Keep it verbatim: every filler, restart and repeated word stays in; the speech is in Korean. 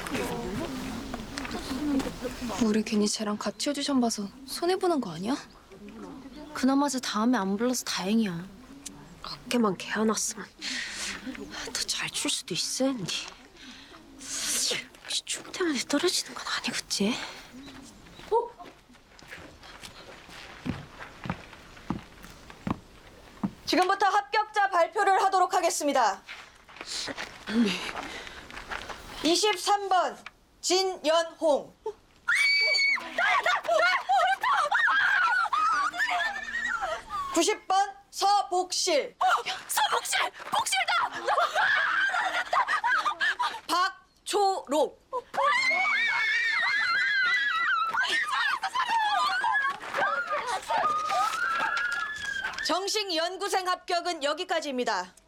우리 괜히 쟤랑 같이 오디션 봐서 손해보는 거 아니야? 그나마 쟤 다음에 안 불러서 다행이야. 어깨만 개안왔으면 더 잘 출 수도 있어 했니. 혹시 춤 때문에 떨어지는 건 아니겠지? 지금부터 합격자 발표를 하도록 하겠습니다. 이십삼 번 진연홍. 구십 번 서복실. 서복실! 복실다! 박초록. 정식 연구생 합격은 여기까지입니다.